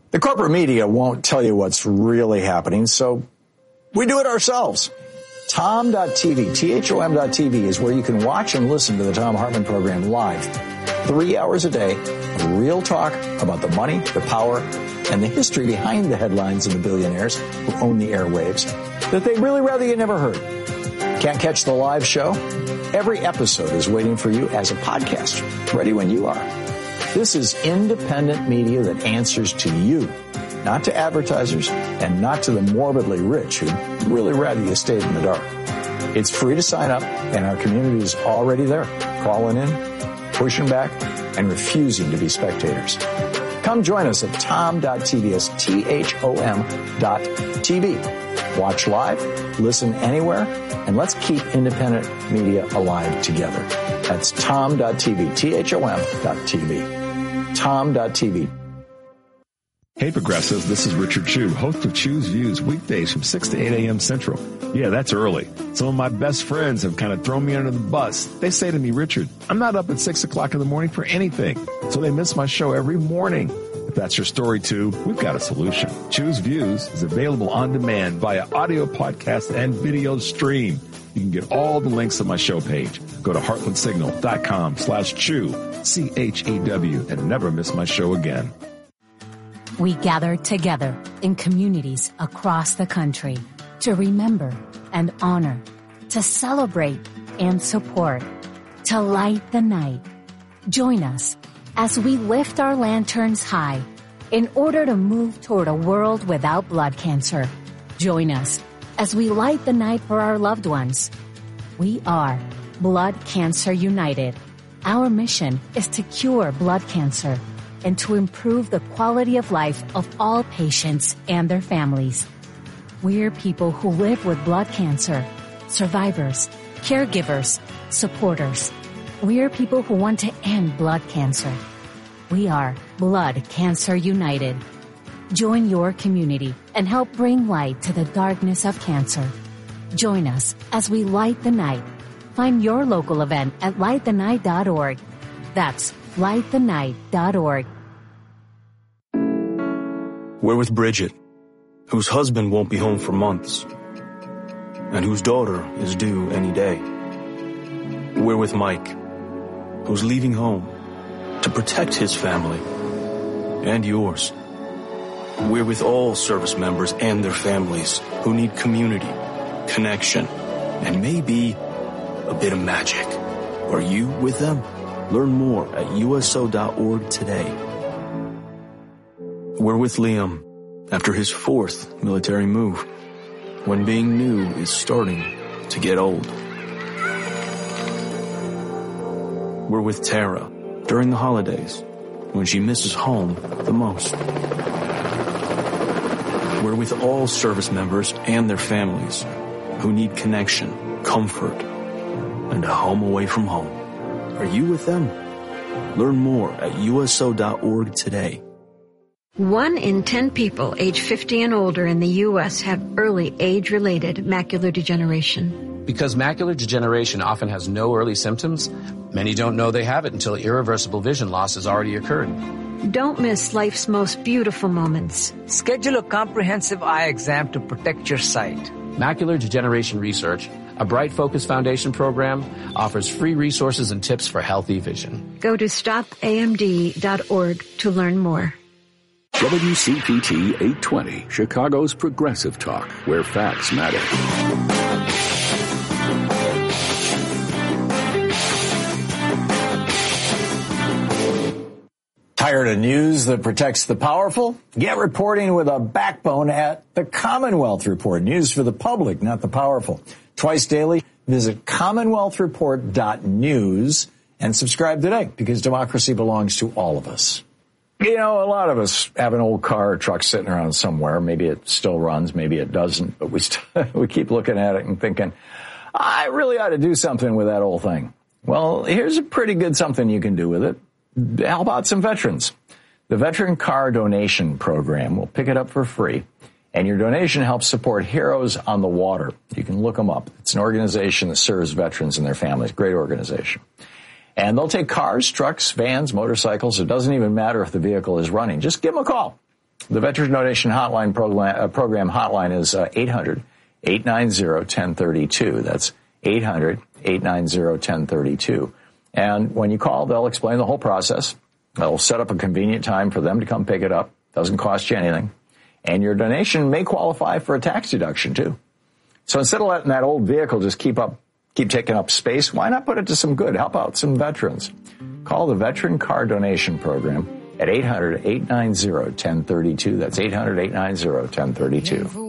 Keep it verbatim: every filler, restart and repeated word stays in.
The corporate media won't tell you what's really happening, so we do it ourselves. Tom dot T V, T H O M dot T V is where you can watch and listen to the Thom Hartmann program live. Three hours a day of real talk about the money, the power, and the history behind the headlines and the billionaires who own the airwaves that they'd really rather you never heard. Can't catch the live show? Every episode is waiting for you as a podcast, ready when you are. This is independent media that answers to you, not to advertisers and not to the morbidly rich who'd really rather you stayed in the dark. It's free to sign up, and our community is already there, calling in, pushing back, and refusing to be spectators. Come join us at Tom dot T V, that's T H O M dot T V. Watch live, listen anywhere, and let's keep independent media alive together. That's Tom dot T V, T H O M dot T V. Tom dot T V. Hey, Progressives, this is Richard Chu, host of Chu's Views, weekdays from six to eight a.m. Central. Yeah, that's early. Some of my best friends have kind of thrown me under the bus. They say to me, Richard, I'm not up at six o'clock in the morning for anything, so they miss my show every morning. If that's your story, too, we've got a solution. Chu's Views is available on demand via audio podcast and video stream. You can get all the links on my show page. Go to heartlandsignal.com slash chew, C H E W, and never miss my show again. We gather together in communities across the country to remember and honor, to celebrate and support, to light the night. Join us as we lift our lanterns high in order to move toward a world without blood cancer. Join us as we light the night for our loved ones. We are Blood Cancer United. Our mission is to cure blood cancer and to improve the quality of life of all patients and their families. We're people who live with blood cancer, survivors, caregivers, supporters. We're people who want to end blood cancer. We are Blood Cancer United. Join your community and help bring light to the darkness of cancer. Join us as we light the night. Find your local event at light the night dot org. That's light the night dot org. We're with Bridget, whose husband won't be home for months, and whose daughter is due any day. We're with Mike, who's leaving home to protect his family and yours. We're with all service members and their families who need community, connection, and maybe a bit of magic. Are you with them? Learn more at U S O dot org today. We're with Liam after his fourth military move, when being new is starting to get old. We're with Tara during the holidays, when she misses home the most. We're with all service members and their families who need connection, comfort, and a home away from home. Are you with them? Learn more at U S O dot org today. One in ten people age fifty and older in the U S have early age-related macular degeneration. Because macular degeneration often has no early symptoms, many don't know they have it until irreversible vision loss has already occurred. Don't miss life's most beautiful moments. Schedule a comprehensive eye exam to protect your sight. Macular Degeneration Research, a Bright Focus Foundation program, offers free resources and tips for healthy vision. Go to stop A M D dot org to learn more. W C P T eight twenty, Chicago's Progressive Talk, where facts matter. Tired of news that protects the powerful? Get reporting with a backbone at the Commonwealth Report. News for the public, not the powerful. Twice daily, visit commonwealth report dot news and subscribe today, because democracy belongs to all of us. You know, a lot of us have an old car or truck sitting around somewhere. Maybe it still runs, maybe it doesn't, but we st- we keep looking at it and thinking, I really ought to do something with that old thing. Well, here's a pretty good something you can do with it. How about some veterans? The Veteran Car Donation Program will pick it up for free, and your donation helps support Heroes on the Water. You can look them up. It's an organization that serves veterans and their families. Great organization. And they'll take cars, trucks, vans, motorcycles. It doesn't even matter if the vehicle is running. Just give them a call. The Veteran Donation Hotline program, uh, program hotline is uh, eight hundred, eight nine zero, one zero three two. That's eight hundred, eight nine zero, one zero three two. And when you call, they'll explain the whole process. They'll set up a convenient time for them to come pick it up. Doesn't cost you anything. And your donation may qualify for a tax deduction, too. So instead of letting that old vehicle just keep up, keep taking up space, why not put it to some good? Help out some veterans. Call the Veteran Car Donation Program at eight hundred, eight nine zero, one zero three two. That's eight hundred, eight nine zero, one zero three two.